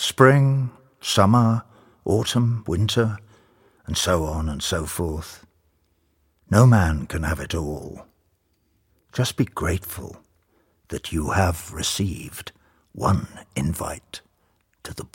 Spring, summer, autumn, winter, and so on and so forth. No man can have it all. Just be grateful that you have received one invite to the ball.